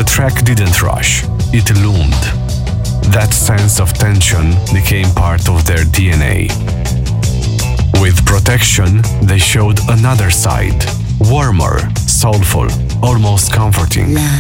The track didn't rush, it loomed. That sense of tension became part of their DNA. With Protection, they showed another side, warmer, soulful, almost comforting.